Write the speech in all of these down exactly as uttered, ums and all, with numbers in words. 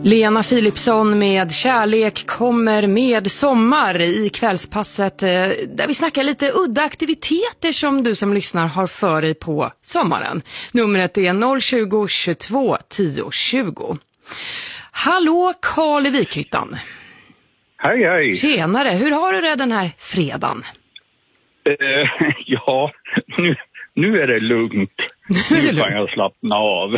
Lena Philipsson med Kärlek kommer med sommar i kvällspasset, eh, där vi snackar lite udda aktiviteter som du som lyssnar har för dig på sommaren. Numret är noll tjugo, tjugotvå, tio, tjugo. Hallå Karl i Vikhyttan. Hej hej. Tjenare, hur har du det den här fredagen? Uh, ja, nu, nu är det lugnt. Nu kan jag slappna av.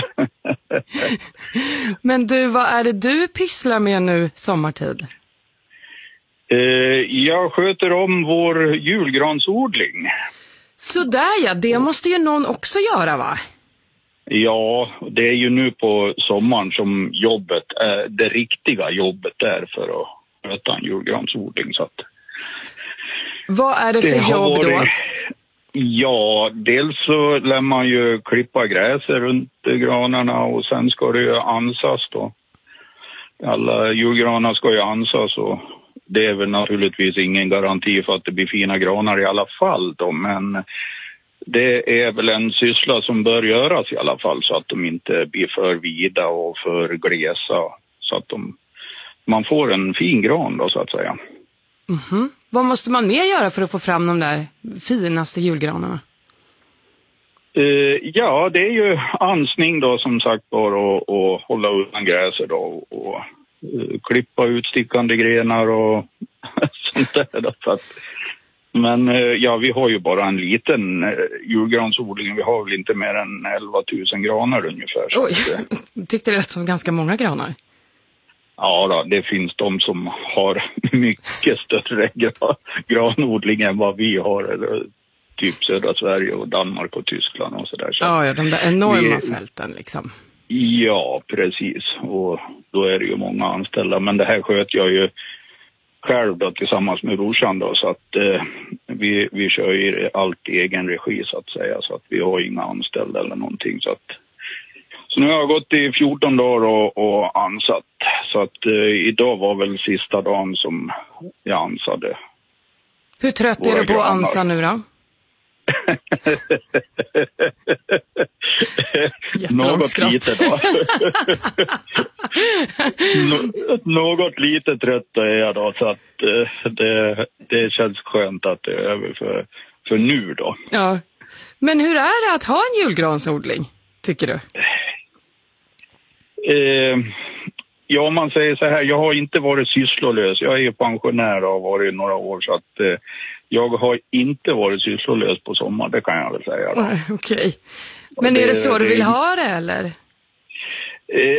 Men du, vad är det du pysslar med nu sommartid? Uh, jag sköter om vår julgransodling. Så där ja, det måste ju någon också göra, va? Ja, det är ju nu på sommaren som jobbet är, det riktiga jobbet är för att sköta en julgransodling. Så att vad är det för det jobb varit, då? Ja, dels så lär man ju klippa gräser runt granarna och sen ska det ju ansas då. Alla julgranar ska ju ansas och det är väl naturligtvis ingen garanti för att det blir fina granar i alla fall då, men det är väl en syssla som bör göras i alla fall så att de inte blir för vida och för glesa så att de, man får en fin gran då så att säga. Mm-hmm. Vad måste man mer göra för att få fram de där finaste julgranarna? Uh, ja, det är ju ansning då som sagt bara och, och hålla undan gräser då och, och uh, klippa ut stickande grenar och sånt där då, så att, men uh, ja, vi har ju bara en liten uh, julgransodling. Vi har väl inte mer än elva tusen granar ungefär. Oj, jag tyckte det lät som ganska många granar. Ja då, det finns de som har mycket större gra- granodling än vad vi har, eller typ södra Sverige och Danmark och Tyskland och sådär. Så ja, ja, de där enorma vi, fälten liksom. Ja, precis. Och då är det ju många anställda. Men det här sköter jag ju själv då, tillsammans med brorsan då, så att eh, vi, vi kör ju allt i egen regi så att säga. Så att vi har inga anställda eller någonting så att. Så nu har jag gått i fjorton dagar och, och ansatt. Så att eh, idag var väl sista dagen som jag ansade. Hur trött är du på att ansa nu då? Något lite då. Nå- något lite trött är jag då. Så att eh, det, det känns skönt att det är över för, för nu då. Ja. Men hur är det att ha en julgransodling, tycker du? Eh, ja, om man säger så här, jag har inte varit sysslolös. Jag är ju pensionär och har varit i några år så att eh, jag har inte varit sysslolös på sommar, det kan jag väl säga. Okej. Okay. Men det, är det så du vill ha det eller? Eh,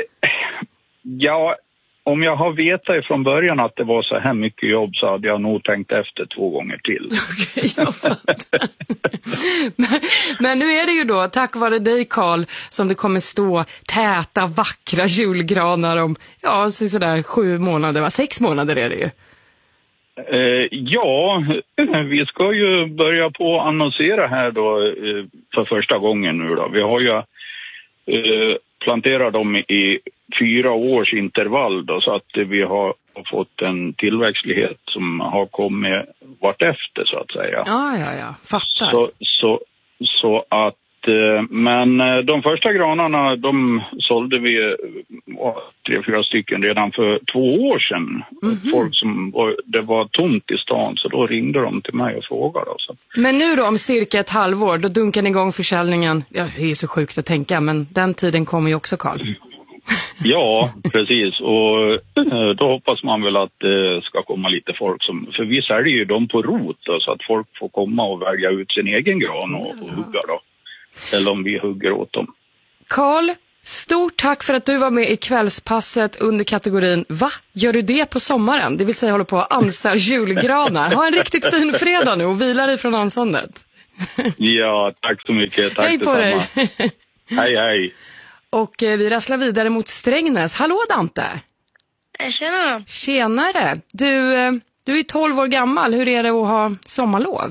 ja, om jag har vetat från början att det var så här mycket jobb så hade jag nog tänkt efter två gånger till. Okej, okay, jag fattar. men, men nu är det ju då, tack vare dig Karl, som det kommer stå täta, vackra julgranar om, ja, sådär sju månader, va? Sex månader är det ju. Eh, ja, vi ska ju börja på att annonsera här då eh, för första gången nu då. Vi har ju eh, planterat dem i fyra års intervall då, så att vi har fått en tillväxtlighet som har kommit vartefter så att säga. Ja, ja, ja, fattar. Så, så, så att, men de första granarna de sålde vi tre, fyra stycken redan för två år sedan. Mm-hmm. Folk som var, det var tomt i stan så då ringde de till mig och frågade. Så. Men nu då om cirka ett halvår, då dunkar ni igång försäljningen. Ja, det är ju så sjukt att tänka, men den tiden kommer ju också, Karl. Ja, precis. Och då hoppas man väl att det ska komma lite folk som, för vi säljer ju dem på rot då, så att folk får komma och välja ut sin egen gran och, och hugga då. Eller om vi hugger åt dem. Karl, stort tack för att du var med i kvällspasset under kategorin Va? Gör du det på sommaren? Det vill säga håller på att ansa julgranar. Ha en riktigt fin fredag nu och vila dig från ansandet. Ja, tack så mycket. Tack hej på dig. Hej, hej. Och eh, vi rasslar vidare mot Strängnäs. Hallå Dante. Tjena. Tjenare. Du, eh, du är tolv år gammal. Hur är det att ha sommarlov?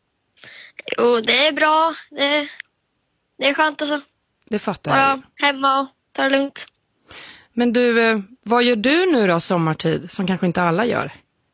Jo, det är bra. Det, det är skönt alltså. Det fattar jag. Bara hemma och ta det lugnt. Men du, eh, vad gör du nu då sommartid som kanske inte alla gör?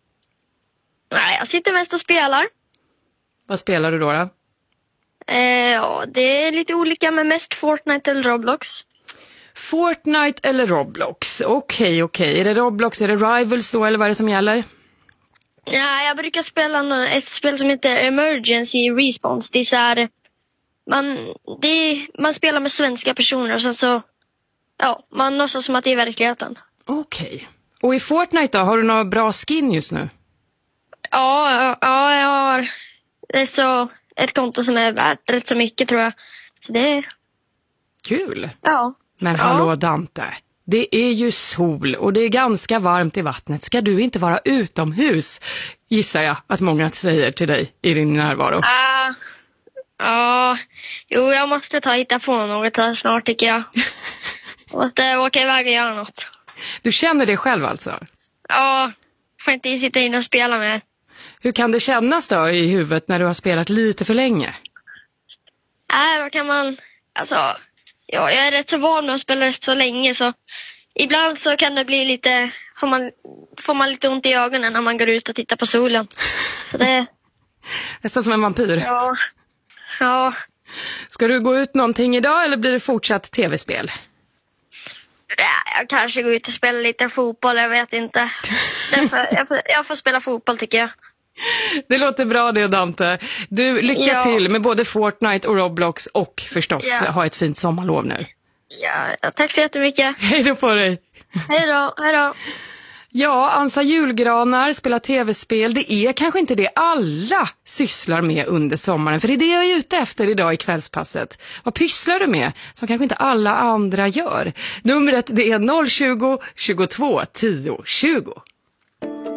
Nej, jag sitter mest och spelar. Vad spelar du då då? Eh, ja, det är lite olika, men mest Fortnite eller Roblox. Fortnite eller Roblox? Okej, okay, okej. Okay. Är det Roblox, är det Rivals då, eller vad är det som gäller? Ja, jag brukar spela ett spel som heter Emergency Response. Det är så här, man, det är, man spelar med svenska personer och sen så, ja, man låtsas som att det är verkligheten. Okej. Okay. Och i Fortnite då, har du några bra skin just nu? Ja, ja, jag har det är så ett konto som är värt rätt så mycket, tror jag. Så det är... Kul. Ja. Men ja. hallå Dante, det är ju sol och det är ganska varmt i vattnet. Ska du inte vara utomhus? Gissar jag att många säger till dig i din närvaro. Ja, uh, uh, jo, jag måste ta hitta på något här snart, tycker jag. Jag måste åka iväg och göra något. Du känner det själv alltså? Ja, får inte sitta in och spela med. Hur kan det kännas då i huvudet när du har spelat lite för länge? Nej, äh, då kan man, alltså, ja, jag är rätt så van med att spela rätt så länge, så ibland så kan det bli lite, får man, får man lite ont i ögonen när man går ut och tittar på solen. Så det... Nästan som en vampyr. Ja, ja. Ska du gå ut någonting idag eller blir det fortsatt tv-spel? Ja, jag kanske går ut och spelar lite fotboll, jag vet inte. Därför, jag, får, jag får spela fotboll, tycker jag. Det låter bra det, Dante. Du, lycka ja. till med både Fortnite och Roblox och förstås ja. ha ett fint sommarlov nu. Ja, tack så jättemycket. Hej då på dig. Hej då, hej då. Ja, ansa julgranar, spela tv-spel, det är kanske inte det alla sysslar med under sommaren. För det är det jag är ute efter idag i kvällspasset. Vad pysslar du med som kanske inte alla andra gör? Numret det är noll tjugo, tjugotvå, tio, tjugo.